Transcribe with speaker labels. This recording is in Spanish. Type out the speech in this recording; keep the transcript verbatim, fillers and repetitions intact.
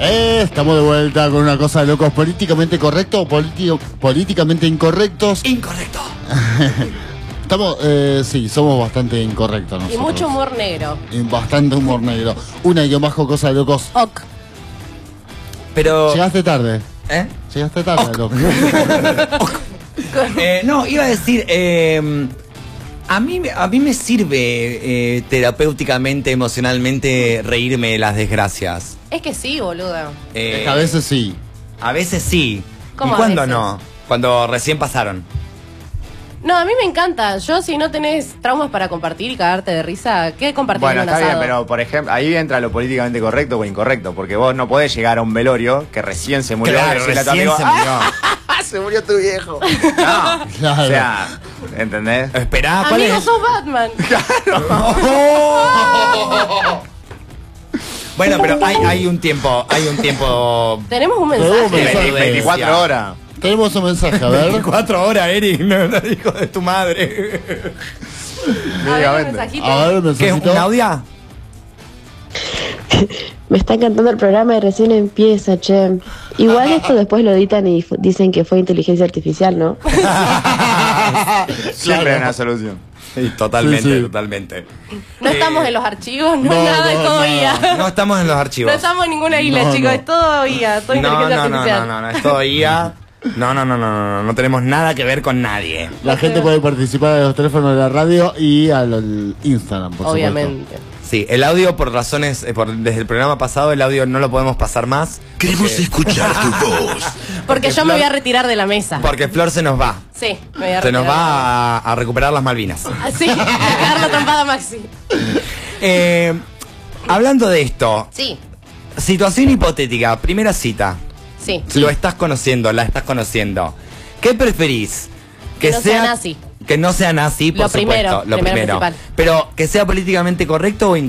Speaker 1: Eh, estamos de vuelta con una cosa de locos políticamente correctos o politi- políticamente incorrectos.
Speaker 2: Incorrecto.
Speaker 1: Estamos, eh, sí, somos bastante incorrectos
Speaker 3: Y
Speaker 1: nosotros.
Speaker 3: mucho humor negro.
Speaker 1: Y bastante humor negro. Una guión bajo cosa de locos.
Speaker 3: Ok.
Speaker 2: Pero...
Speaker 1: Llegaste tarde.
Speaker 2: ¿Eh?
Speaker 1: Llegaste tarde, loco.
Speaker 2: Eh, no, iba a decir, eh, a, mí, a mí me sirve eh, terapéuticamente, emocionalmente, reírme de las desgracias.
Speaker 3: Es que sí, boludo.
Speaker 2: Eh,
Speaker 1: Es que a veces sí.
Speaker 2: A veces sí.
Speaker 3: ¿Cómo
Speaker 2: ¿Y
Speaker 3: a
Speaker 2: cuándo
Speaker 3: veces?
Speaker 2: no? Cuando recién pasaron.
Speaker 3: No, a mí me encanta. Yo, si no tenés traumas para compartir y cagarte de risa, ¿qué compartir
Speaker 4: Bueno,
Speaker 3: en un
Speaker 4: está bien,
Speaker 3: asado?
Speaker 4: pero por ejemplo, ahí entra lo políticamente correcto o incorrecto, porque vos no podés llegar a un velorio que recién se murió
Speaker 2: Claro,
Speaker 4: y decirle a tu
Speaker 2: recién
Speaker 4: amigo,
Speaker 2: se murió.
Speaker 4: ¡ah! Se murió tu viejo. No,
Speaker 1: Claro.
Speaker 4: o sea, ¿entendés?
Speaker 2: Esperá, ¿cuál
Speaker 3: Amigo,
Speaker 2: es?
Speaker 3: sos Batman.
Speaker 2: Bueno, pero hay, hay un tiempo, hay un tiempo...
Speaker 3: Tenemos un
Speaker 1: Tenemos un
Speaker 3: mensaje.
Speaker 1: mensaje.
Speaker 4: veinticuatro horas.
Speaker 1: Tenemos un mensaje, a ver.
Speaker 2: veinticuatro horas, Eric, no, no, hijo de tu madre.
Speaker 3: A ver, un mensajito.
Speaker 1: A ver,
Speaker 2: ¿Qué es,
Speaker 1: mensajito.
Speaker 2: un audio?
Speaker 5: Me está encantando el programa y recién empieza, che. Igual esto después lo editan y fu- dicen que fue inteligencia artificial, ¿no?
Speaker 4: Siempre hay una solución.
Speaker 2: Sí, totalmente,
Speaker 1: Sí, sí.
Speaker 2: totalmente.
Speaker 3: No
Speaker 2: Eh,
Speaker 3: estamos en los archivos, no,
Speaker 1: no,
Speaker 3: nada, es
Speaker 1: no,
Speaker 3: todo
Speaker 1: no.
Speaker 3: I A.
Speaker 2: No estamos en los archivos.
Speaker 3: No estamos en ninguna isla,
Speaker 1: No,
Speaker 3: chicos,
Speaker 1: no.
Speaker 3: es todo I A, todo
Speaker 2: No,
Speaker 3: inteligencia
Speaker 2: no, no,
Speaker 3: artificial.
Speaker 2: no, no, no, es todo I A. No, no, no, no, no, no, no tenemos nada que ver con nadie.
Speaker 1: La gente puede participar de los teléfonos de la radio y al, al Instagram, por
Speaker 3: Obviamente.
Speaker 2: Sí, el audio por razones, eh, por, desde el programa pasado el audio no lo podemos pasar más.
Speaker 6: Queremos escuchar tu voz.
Speaker 3: Porque yo
Speaker 2: Flor-
Speaker 3: me voy a retirar de la mesa.
Speaker 2: Porque Flor se nos va.
Speaker 3: Sí, me voy a
Speaker 2: Se
Speaker 3: retirar.
Speaker 2: nos va a, a recuperar las Malvinas.
Speaker 3: Ah, sí, a cagar la trompada a Maxi.
Speaker 2: Eh, hablando de esto,
Speaker 3: Sí,
Speaker 2: situación hipotética, primera cita.
Speaker 3: sí.
Speaker 2: Lo estás conociendo, la estás conociendo. ¿Qué preferís?
Speaker 3: Que no sea nazi.
Speaker 2: Que no sea nazi, por
Speaker 3: Lo
Speaker 2: supuesto.
Speaker 3: primero,
Speaker 2: Lo
Speaker 3: primero
Speaker 2: primero.
Speaker 3: principal.
Speaker 2: Pero que sea políticamente correcto o incorrecto.